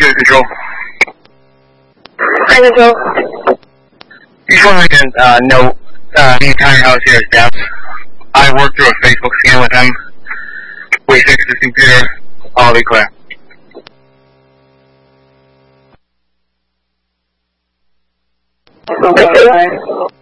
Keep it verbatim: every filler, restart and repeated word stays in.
Cruise Control. Cruise Control. You just want to make a uh, note. Uh, the entire house here is deaf. I worked through a Facebook scan with him. We fixed his computer. All be clear. Okay.